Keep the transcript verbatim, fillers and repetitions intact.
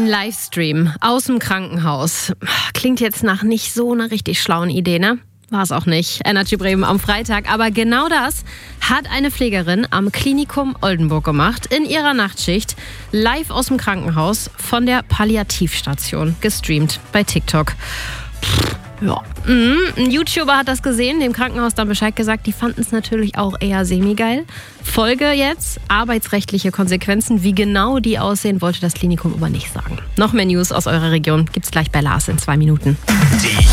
Ein Livestream aus dem Krankenhaus. Klingt jetzt nach nicht so einer richtig schlauen Idee, ne? War es auch nicht. Energy Bremen am Freitag. Aber genau das hat eine Pflegerin am Klinikum Oldenburg gemacht. In ihrer Nachtschicht live aus dem Krankenhaus von der Palliativstation gestreamt bei TikTok. Pff, ja. Mhm. Ein YouTuber hat das gesehen, dem Krankenhaus dann Bescheid gesagt. Die fanden es natürlich auch eher semi-geil. Folge jetzt, arbeitsrechtliche Konsequenzen. Wie genau die aussehen, wollte das Klinikum aber nicht sagen. Noch mehr News aus eurer Region gibt's gleich bei Lars in zwei Minuten. Die